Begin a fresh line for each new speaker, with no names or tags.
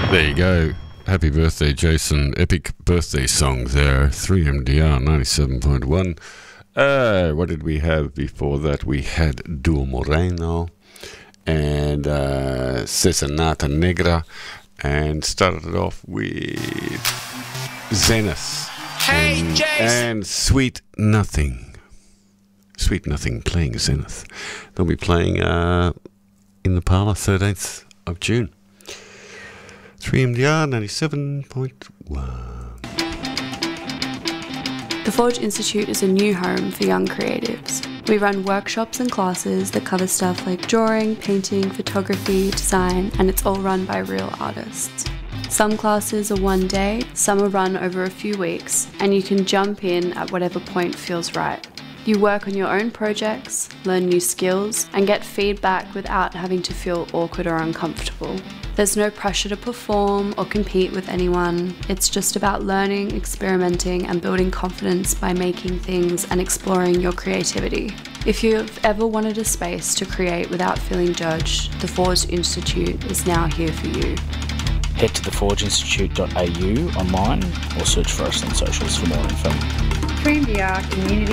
There you go. Happy birthday, Jason. Epic birthday song there. 3MDR 97.1. What did we have before that? We had Duo Moreno and Cesanata Negra, and started off with Zenith and Sweet Nothing. Sweet Nothing playing Zenith. They'll be playing in the Parlour 13th of June. 3MDR 97.1.
The Forge Institute is a new home for young creatives. We run workshops and classes that cover stuff like drawing, painting, photography, design, and it's all run by real artists. Some classes are one day, some are run over a few weeks, and you can jump in at whatever point feels right. You work on your own projects, learn new skills, and get feedback without having to feel awkward or uncomfortable. There's no pressure to perform or compete with anyone. It's just about learning, experimenting, and building confidence by making things and exploring your creativity. If you've ever wanted a space to create without feeling judged, the Forge Institute is now here for you.
Head to theforgeinstitute.au online or search for us on socials for more info.
3MDR Community